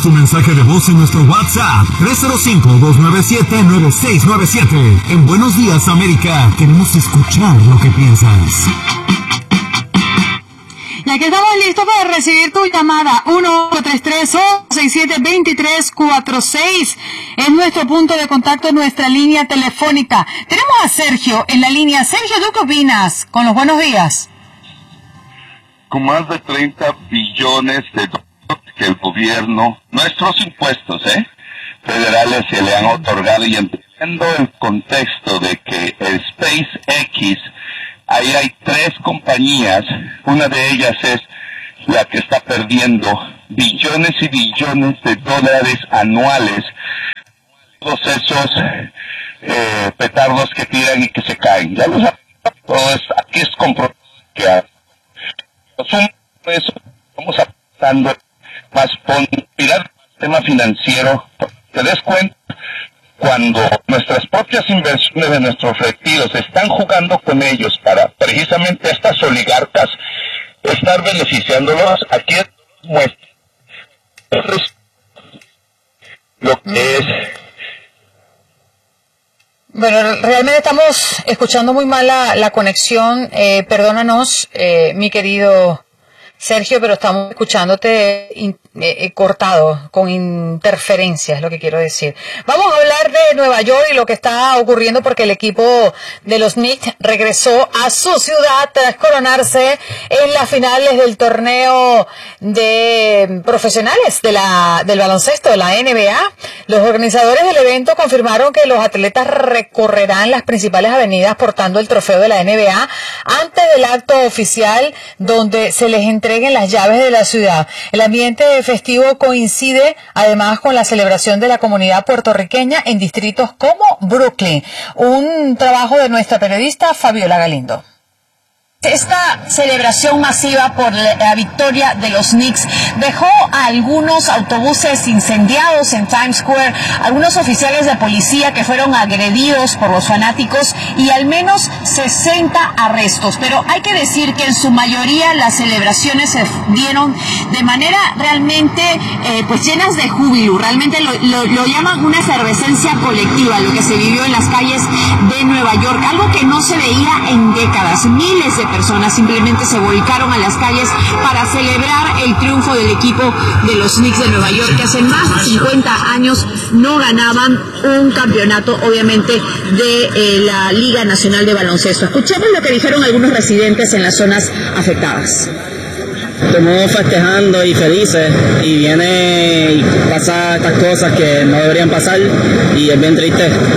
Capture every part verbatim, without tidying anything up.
tu mensaje de voz en nuestro WhatsApp tres cero cinco, dos nueve siete, nueve seis nueve siete. En Buenos Días, América, queremos escuchar lo que piensas. Y aquí estamos listos para recibir tu llamada. uno ocho tres tres, seis siete dos tres cuatro seis es nuestro punto de contacto, nuestra línea telefónica. Tenemos a Sergio en la línea. Sergio, ¿tú qué opinas? Con los buenos días. Con más de treinta billones de dólares que el gobierno, nuestros impuestos, ¿eh? federales se le han otorgado, y entendiendo el contexto de que el SpaceX, ahí hay tres compañías, una de ellas es la que está perdiendo billones y billones de dólares anuales, todos esos eh, petardos que tiran y que se caen. Ya lo saben, todo es, aquí es comprobado que eso estamos aportando más por mirar el tema financiero. Te des cuenta cuando nuestras propias inversiones de nuestros retiros están jugando con ellos para precisamente estas oligarcas estar beneficiándolos. Aquí muestra lo que es. Bueno, realmente estamos escuchando muy mal la, la conexión. Eh, perdónanos, eh, mi querido Sergio, pero estamos escuchándote in, eh, cortado, con interferencias, lo que quiero decir. Vamos a hablar de Nueva York y lo que está ocurriendo, porque el equipo de los Knicks regresó a su ciudad tras coronarse en las finales del torneo de profesionales de la, del baloncesto de la N B A. Los organizadores del evento confirmaron que los atletas recorrerán las principales avenidas portando el trofeo de la N B A antes del acto oficial donde se les entreguen las llaves de la ciudad. El ambiente festivo coincide además con la celebración de la comunidad puertorriqueña en distritos como Brooklyn. Un trabajo de nuestra periodista Fabiola Galindo. Esta celebración masiva por la victoria de los Knicks dejó a algunos autobuses incendiados en Times Square, algunos oficiales de policía que fueron agredidos por los fanáticos y al menos sesenta arrestos. Pero hay que decir que en su mayoría las celebraciones se dieron de manera realmente eh, pues llenas de júbilo. Realmente lo, lo, lo llaman una efervescencia colectiva, lo que se vivió en las calles de Nueva York, algo que no se veía en décadas. Miles de personas simplemente se volcaron a las calles para celebrar el triunfo del equipo de los Knicks de Nueva York, que hace más de cincuenta años no ganaban un campeonato, obviamente, de eh, la Liga Nacional de Baloncesto. Escuchemos lo que dijeron algunos residentes en las zonas afectadas. Estamos festejando y felices, y viene y pasa estas cosas que no deberían pasar, y es bien triste.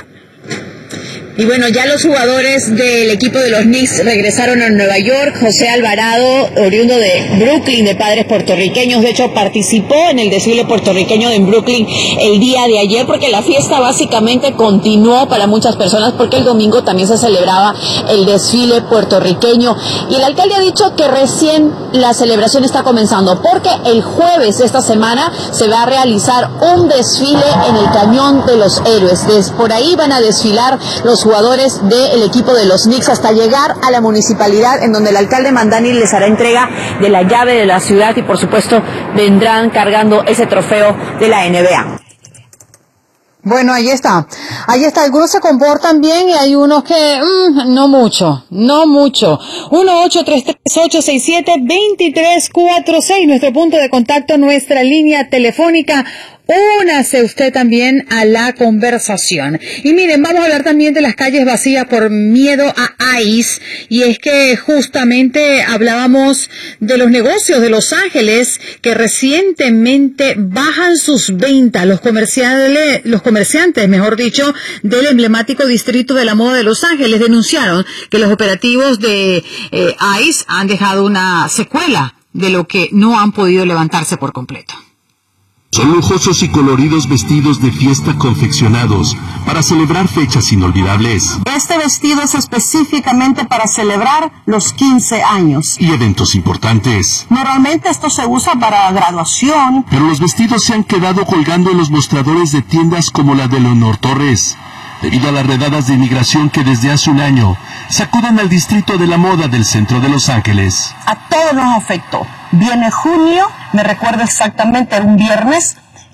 Y bueno, ya los jugadores del equipo de los Knicks regresaron a Nueva York. José Alvarado, oriundo de Brooklyn, de padres puertorriqueños, de hecho participó en el desfile puertorriqueño en Brooklyn el día de ayer, porque la fiesta básicamente continuó para muchas personas, porque el domingo también se celebraba el desfile puertorriqueño. Y el alcalde ha dicho que recién la celebración está comenzando, porque el jueves de esta semana se va a realizar un desfile en el Cañón de los Héroes. Desde por ahí van a desfilar los jugadores del equipo de los Knicks hasta llegar a la municipalidad, en donde el alcalde Mandani les hará entrega de la llave de la ciudad y por supuesto vendrán cargando ese trofeo de la N B A. Bueno, ahí está. Ahí está. Algunos se comportan bien y hay unos que mmm, no mucho, no mucho. uno ocho tres tres, ocho seis siete, dos tres cuatro seis, nuestro punto de contacto, nuestra línea telefónica. Únase usted también a la conversación. Y miren, vamos a hablar también de las calles vacías por miedo a ICE. Y es que justamente hablábamos de los negocios de Los Ángeles que recientemente bajan sus ventas. Los comerciales, los comerciantes, mejor dicho, del emblemático distrito de la moda de Los Ángeles denunciaron que los operativos de eh, ICE han dejado una secuela de lo que no han podido levantarse por completo. Son lujosos y coloridos vestidos de fiesta confeccionados para celebrar fechas inolvidables. Este vestido es específicamente para celebrar los quince años. Y eventos importantes. Normalmente esto se usa para graduación. Pero los vestidos se han quedado colgando en los mostradores de tiendas como la de Leonor Torres, debido a las redadas de inmigración que desde hace un año sacuden al distrito de la moda del centro de Los Ángeles. A todos nos afectó. Viene junio, me recuerdo exactamente, era un viernes,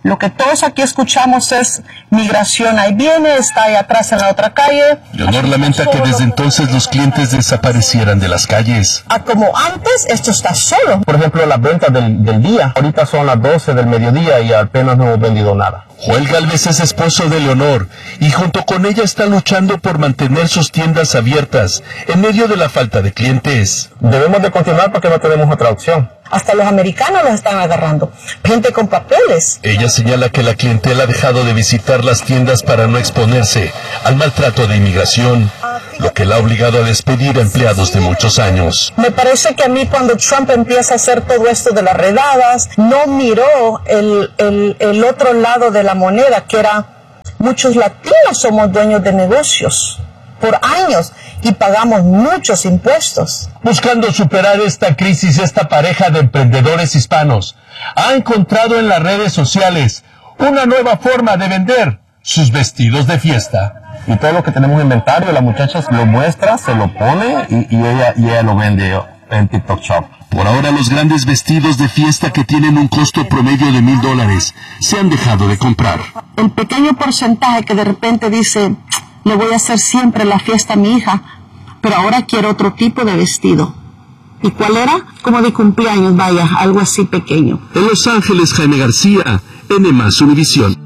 Lo que todos aquí escuchamos es migración, ahí viene, está ahí atrás en la otra calle. Leonor lamenta que desde entonces los clientes desaparecieran de las calles. A como antes, esto está solo. Por ejemplo, las ventas del, del día. Ahorita son las doce del mediodía y apenas no hemos vendido nada. Joel Galvez es esposo de Leonor y junto con ella está luchando por mantener sus tiendas abiertas en medio de la falta de clientes. Debemos de continuar porque no tenemos otra opción. Hasta los americanos los están agarrando. Gente con papeles. Ella señala que la clientela ha dejado de visitar las tiendas para no exponerse al maltrato de inmigración, lo que la ha obligado a despedir a empleados de muchos años. Me parece que a mí cuando Trump empieza a hacer todo esto de las redadas, no miró el, el, el otro lado de la moneda, que era muchos latinos somos dueños de negocios por años y pagamos muchos impuestos. Buscando superar esta crisis, esta pareja de emprendedores hispanos ha encontrado en las redes sociales una nueva forma de vender sus vestidos de fiesta. Y todo lo que tenemos en inventario, la muchacha lo muestra, se lo pone y, y, ella, y ella lo vende en TikTok Shop. Por ahora los grandes vestidos de fiesta que tienen un costo promedio de mil dólares se han dejado de comprar. El pequeño porcentaje que de repente dice, le voy a hacer siempre la fiesta a mi hija, pero ahora quiero otro tipo de vestido. ¿Y cuál era? Como de cumpleaños, vaya, algo así pequeño. En Los Ángeles, Jaime García, N más Univisión.